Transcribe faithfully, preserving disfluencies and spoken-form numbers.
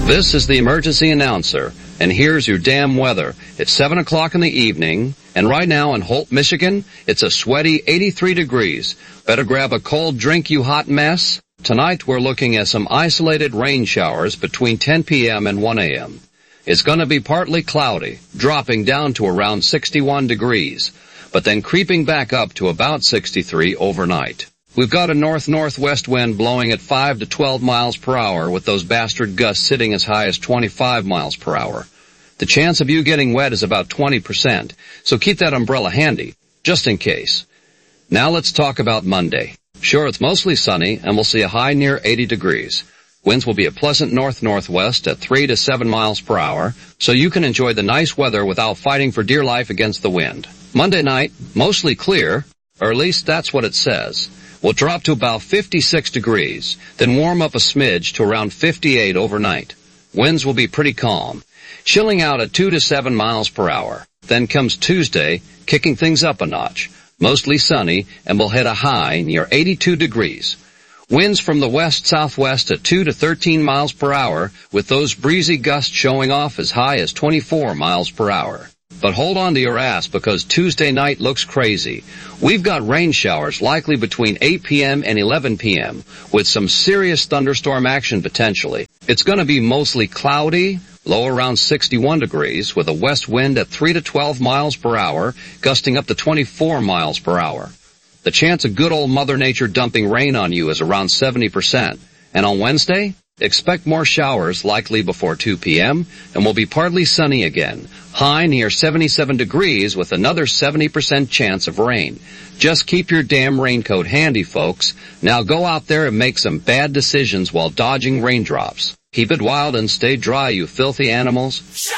This is the emergency announcer, and here's your damn weather. It's seven o'clock in the evening, and right now in Holt, Michigan, it's a sweaty eighty-three degrees. Better grab a cold drink, you hot mess. Tonight we're looking at some isolated rain showers between ten p.m. and one a.m. It's going to be partly cloudy, dropping down to around sixty-one degrees, but then creeping back up to about sixty-three overnight. We've got a north-northwest wind blowing at five to twelve miles per hour, with those bastard gusts sitting as high as twenty-five miles per hour. The chance of you getting wet is about twenty percent, so keep that umbrella handy, just in case. Now let's talk about Monday. Sure, it's mostly sunny, and we'll see a high near eighty degrees. Winds will be a pleasant north-northwest at three to seven miles per hour, so you can enjoy the nice weather without fighting for dear life against the wind. Monday night, mostly clear, or at least that's what it says. We'll drop to about fifty-six degrees, then warm up a smidge to around fifty-eight overnight. Winds will be pretty calm, chilling out at two to seven miles per hour. Then comes Tuesday, kicking things up a notch. Mostly sunny, and we'll hit a high near eighty-two degrees. Winds from the west-southwest at two to thirteen miles per hour, with those breezy gusts showing off as high as twenty-four miles per hour. But hold on to your ass, because Tuesday night looks crazy. We've got rain showers likely between eight p.m. and eleven p.m., with some serious thunderstorm action potentially. It's going to be mostly cloudy, low around sixty-one degrees, with a west wind at three to twelve miles per hour, gusting up to twenty-four miles per hour. The chance of good old Mother Nature dumping rain on you is around seventy percent. And on Wednesday, expect more showers likely before two p.m., and will be partly sunny again. High near seventy-seven degrees with another seventy percent chance of rain. Just keep your damn raincoat handy, folks. Now go out there and make some bad decisions while dodging raindrops. Keep it wild and stay dry, you filthy animals.